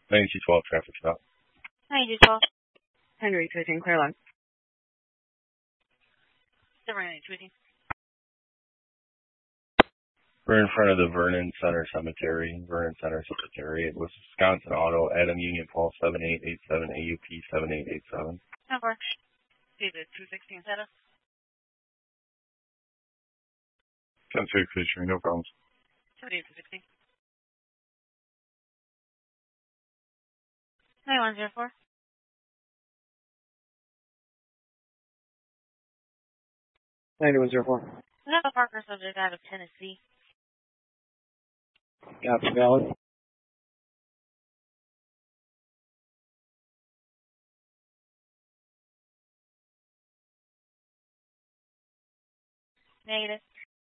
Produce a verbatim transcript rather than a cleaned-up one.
ninety-two twelve traffic stop. ninety-two twelve. Henry fifteen, clear line. seven ninety-two eighteen. We're in front of the Vernon Center Cemetery. Vernon Center Cemetery. It was Wisconsin Auto, Adam Union Paul seven eight eight seven, A U P seven eight eight seven. Number. David two sixteen Zeta. ten two Fisher, no problems. two eight two sixteen. nine one zero four. ninety-one zero four. We have a Parker subject out of Tennessee. That's valid. Negative.